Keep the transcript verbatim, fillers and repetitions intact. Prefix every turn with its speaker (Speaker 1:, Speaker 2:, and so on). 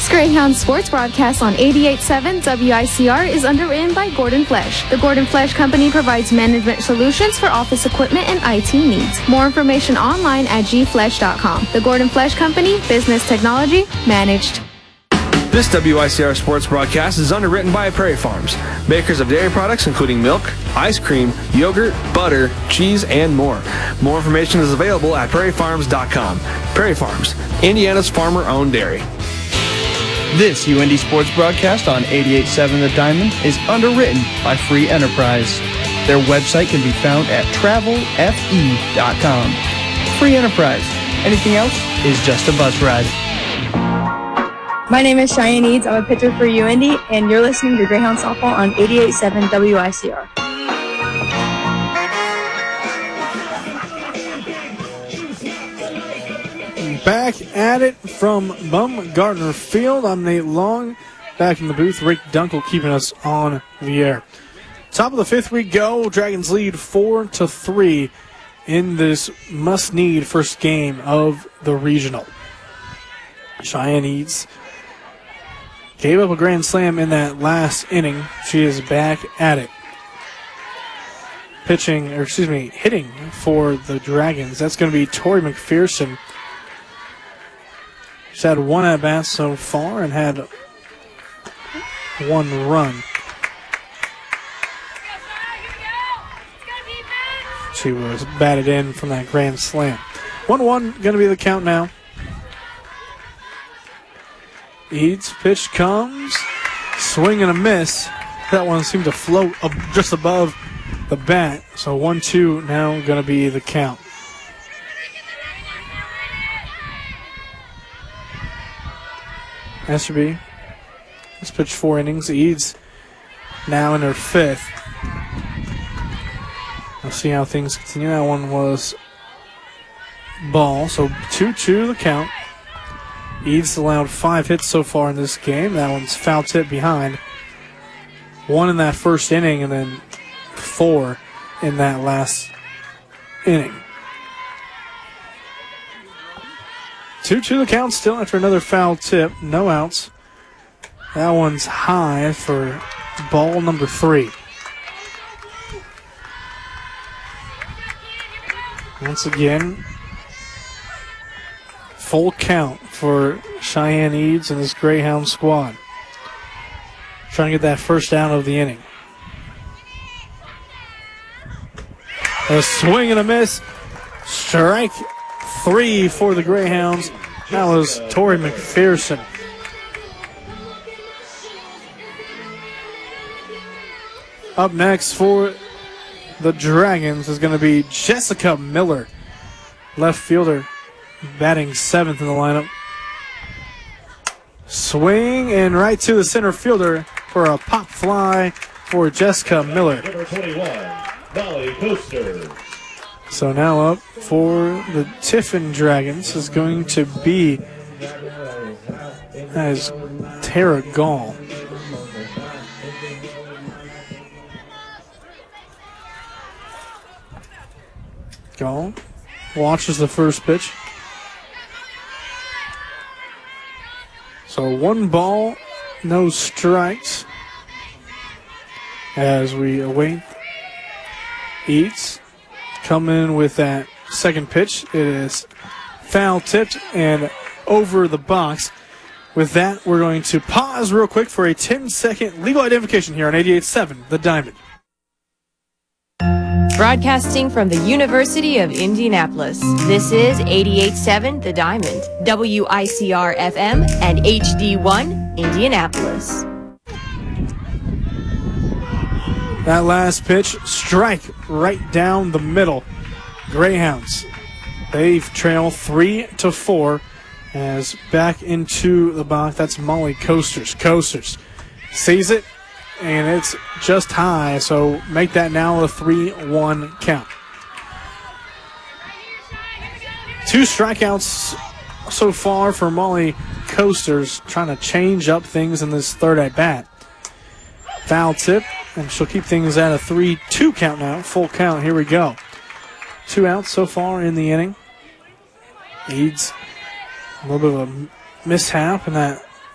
Speaker 1: This Greyhound sports broadcast on eighty-eight point seven W I C R is underwritten by Gordon Flesch. The Gordon Flesch Company provides management solutions for office equipment and I T needs. More information online at g flesch dot com. The Gordon Flesch Company, business technology managed.
Speaker 2: This W I C R sports broadcast is underwritten by Prairie Farms, makers of dairy products including milk, ice cream, yogurt, butter, cheese, and more. More information is available at prairie farms dot com. Prairie Farms, Indiana's farmer-owned dairy.
Speaker 3: This U N D sports broadcast on eighty-eight point seven The Diamond is underwritten by Free Enterprise. Their website can be found at travel f e dot com. Free Enterprise. Anything else is just a bus ride.
Speaker 4: My name is Cheyenne Eads. I'm a pitcher for U N D, and you're listening to Greyhound Softball on eighty-eight point seven W I C R.
Speaker 5: Back at it from Bumgarner Field. I'm Nate Long. Back in the booth, Rick Dunkel keeping us on the air. Top of the fifth we go. Dragons lead four to three in this must-need first game of the regional. Cheyenne Eads gave up a grand slam in that last inning. She is back at it. Pitching, or excuse me, hitting for the Dragons. That's going to be Tori McPherson. She's had one at-bat so far and had one run. She was batted in from that grand slam. one one going to be the count now. Eads, pitch comes, swing and a miss. That one seemed to float up just above the bat. So one two now going to be the count. Esterby has pitched four innings. Eads now in her fifth. We'll see how things continue. That one was ball. So two two the count. Eads allowed five hits so far in this game. That one's foul tip behind. One in that first inning and then four in that last inning. two two the count still after another foul tip. No outs. That one's high for ball number three. Once again, full count for Cheyenne Eads and this Greyhound squad. Trying to get that first down of the inning. A swing and a miss. Strike three for the Greyhounds. That was Tori McPherson. Up next for the Dragons is going to be Jessica Miller, left fielder, batting seventh in the lineup. Swing and right to the center fielder for a pop fly for Jessica Miller.
Speaker 6: Number twenty-one, Molly Coaster.
Speaker 5: So now up for the Tiffin Dragons is going to be as Tara Gall. Gall watches the first pitch. So one ball, no strikes as we await Eads. Come in with that second pitch. It is foul tipped and over the box. With that, we're going to pause real quick for a ten second legal identification here on eighty-eight point seven The Diamond.
Speaker 7: Broadcasting from the University of Indianapolis, this is eighty-eight point seven The Diamond, W I C R F M and H D one Indianapolis.
Speaker 5: That last pitch, strike right down the middle. Greyhounds, they trail three to four as back into the box. That's Molly Coasters. Coasters sees it, and it's just high, so make that now a three one count. Two strikeouts so far for Molly Coasters, trying to change up things in this third at bat. Foul tip, and she'll keep things at a three two count now. Full count, here we go. Two outs so far in the inning. Eads, a little bit of a mishap in that